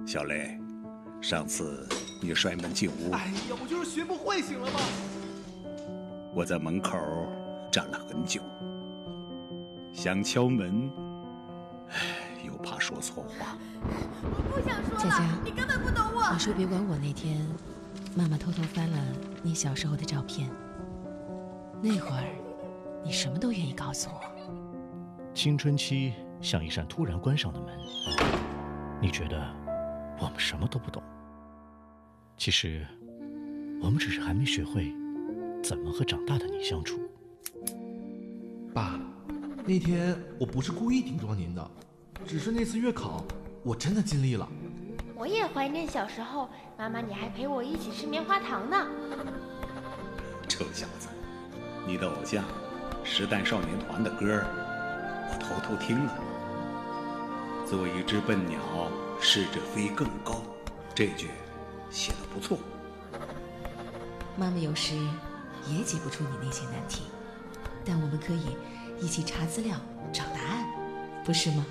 小雷，上次你摔门进屋， 哎呀，我就是学不会，醒了吗？ 我在门口站了很久，想敲门，又怕说错话。 我不想说了， 佳佳， 你根本不懂我。 你说别管我那天，妈妈偷偷翻了你小时候的照片，那会儿你什么都愿意告诉我。 青春期像一扇突然关上的门，你觉得我们什么都不懂，其实我们只是还没学会怎么和长大的你相处。 爸，那天我不是故意顶撞您的，只是那次月考我真的尽力了。 我也怀念小时候，妈妈你还陪我一起吃棉花糖呢。 臭小子，你的偶像时代少年团的歌我偷偷听了。做一只笨鸟，试着飞更高，这句写得不错。 妈妈有时也解不出你那些难题，但我们可以一起查资料找答案，不是吗？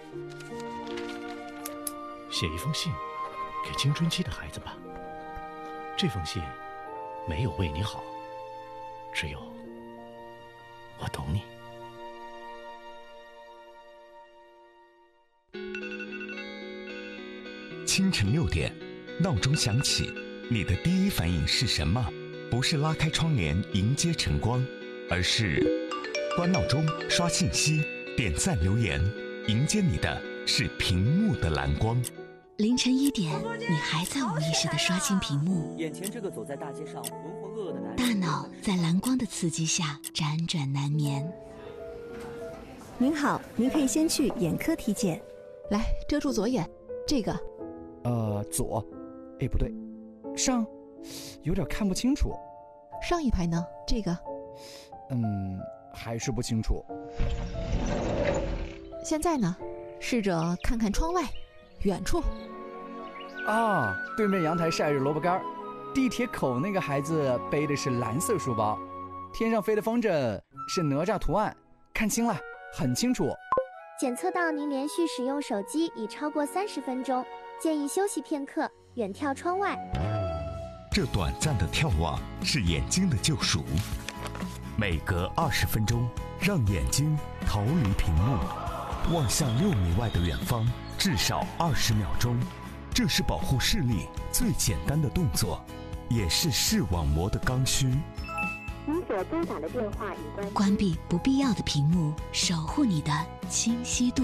写一封信给青春期的孩子吧，这封信没有为你好，只有我懂你。 清晨6点，闹钟响起，你的第一反应是什么？不是拉开窗帘迎接晨光，而是关闹钟、刷信息、点赞留言，迎接你的是屏幕的蓝光。 凌晨1点，你还在无意识地刷新屏幕， 眼前这个走在大街上浑浑噩噩的男人， 大脑在蓝光的刺激下辗转难眠。 您好，您可以先去眼科体检。 来，遮住左眼，这个。 左，哎，不对，上，有点看不清楚。 上一排呢？这个。 还是不清楚。 现在呢？试着看看窗外，远处。 啊，对面阳台晒着萝卜干，地铁口那个孩子背的是蓝色书包，天上飞的风筝是哪吒图案，看清了，很清楚。 检测到您连续使用手机已超过30分钟，建议休息片刻，远眺窗外。 这短暂的眺望是眼睛的救赎，每隔20分钟，让眼睛逃离屏幕，望向6米外的远方，至少20秒钟。这是保护视力最简单的动作，也是视网膜的刚需。 您所拨打的电话已关闭不必要的屏幕，守护你的清晰度。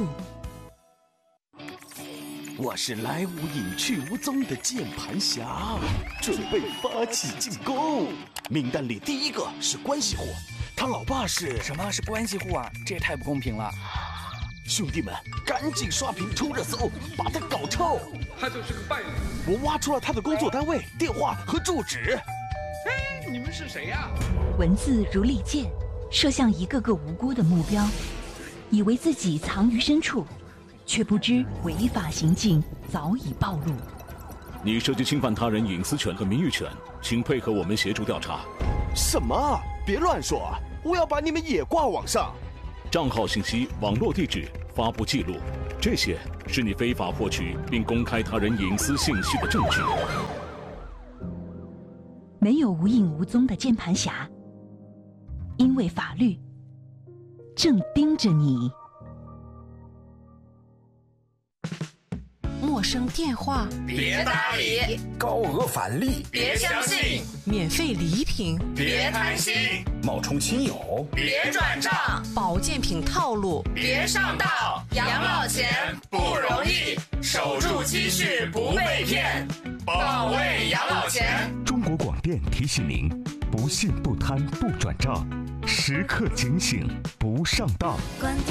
我是来无影去无踪的键盘侠，准备发起进攻。名单里第一个是关系户，他老爸是…… 什么是关系户啊？这也太不公平了！ 兄弟们，赶紧刷屏冲热搜，把他搞臭！ 他就是个败类。 我挖出了他的工作单位、电话和住址。 哎，你们是谁呀？ 文字如利剑，射向一个个无辜的目标，以为自己藏于深处，却不知违法行径早已暴露。 你涉及侵犯他人隐私权和名誉权，请配合我们协助调查。 什么？别乱说，我要把你们也挂网上。 账号信息、网络地址、发布记录，这些是你非法获取并公开他人隐私信息的证据。 没有无影无踪的键盘侠，因为法律正盯着你。 陌生电话别搭理， 高额返利别相信， 免费礼品别贪心， 冒充亲友别转账， 保健品套路别上当。养老钱不容易，守住积蓄不被骗，保卫养老钱。 中国广电提醒您：不信不贪不转账，时刻警醒不上当。